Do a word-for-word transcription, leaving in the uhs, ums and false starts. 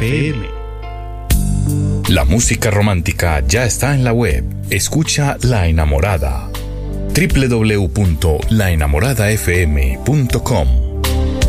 P M. La música romántica ya está en la web. Escucha La Enamorada. doble u doble u doble u punto la enamorada f m punto com